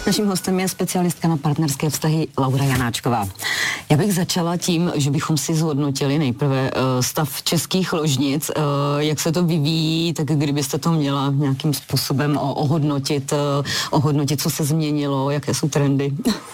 Naším hostem je specialistka na partnerské vztahy Laura Janáčková. Já bych začala tím, že bychom si zhodnotili nejprve stav českých ložnic, jak se to vyvíjí, tak kdybyste to měla nějakým způsobem ohodnotit, co se změnilo, jaké jsou trendy.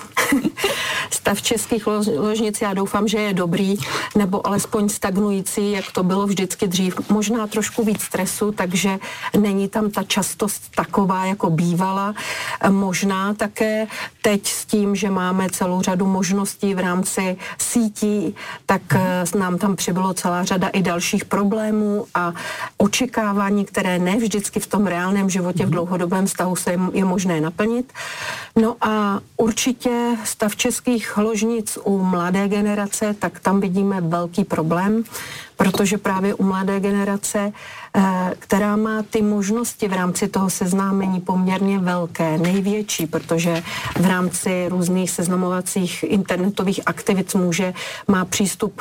Stav českých ložnic, já doufám, že je dobrý, nebo alespoň stagnující, jak to bylo vždycky dřív. Možná trošku víc stresu, takže není tam ta častost taková, jako bývala. Možná také teď s tím, že máme celou řadu možností v rámci sítí, tak nám tam přibylo celá řada i dalších problémů a očekávání, které ne vždycky v tom reálném životě v dlouhodobém vztahu se je možné naplnit. No a určitě stav českých ložnic u mladé generace, tak tam vidíme velký problém, protože právě u mladé generace, která má ty možnosti v rámci toho seznámení poměrně velké, největší, protože v rámci různých seznamovacích internetových aktivit má přístup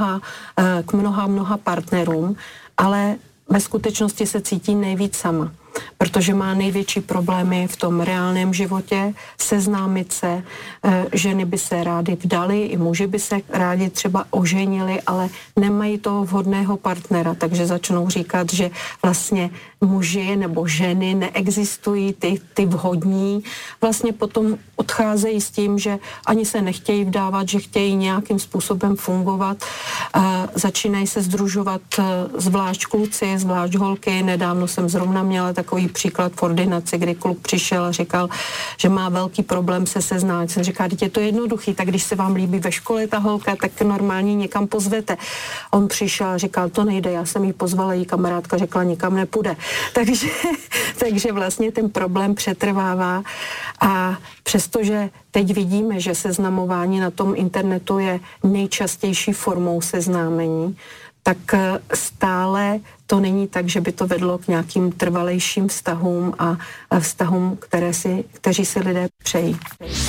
k mnoha partnerům, ale ve skutečnosti se cítí nejvíc sama, protože má největší problémy v tom reálném životě, seznámit se, ženy by se rády vdaly, i muži by se rádi třeba oženili, ale nemají toho vhodného partnera, takže začnou říkat, že vlastně muži nebo ženy neexistují, ty vhodní, vlastně potom odcházejí s tím, že ani se nechtějí vdávat, že chtějí nějakým způsobem fungovat, začínají se sdružovat zvlášť kluci, zvlášť holky. Nedávno jsem zrovna měla takový příklad v ordinaci, kdy kluk přišel a říkal, že má velký problém se seznámit. Jsem říkala, je to jednoduchý, tak když se vám líbí ve škole ta holka, tak normálně někam pozvete. On přišel a říkal, to nejde, já jsem jí pozvala, její kamarádka řekla, nikam nepůjde. Takže vlastně ten problém přetrvává a přestože teď vidíme, že seznamování na tom internetu je nejčastější formou seznámení, tak stále to není tak, že by to vedlo k nějakým trvalejším vztahům a vztahům, kteří si lidé přejí.